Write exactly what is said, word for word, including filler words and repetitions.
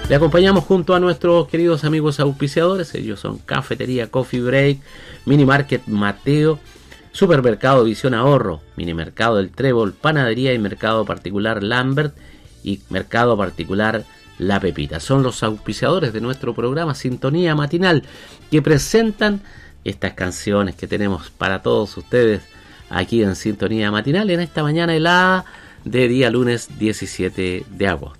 Le acompañamos junto a nuestros queridos amigos auspiciadores. Ellos son Cafetería Coffee Break, Mini Market Mateo, Supermercado Visión Ahorro, Mini Mercado del Trébol, Panadería y Mercado Particular Lambert y Mercado Particular La Pepita. Son los auspiciadores de nuestro programa Sintonía Matinal, que presentan estas canciones que tenemos para todos ustedes aquí en Sintonía Matinal en esta mañana helada de día lunes diecisiete de agosto.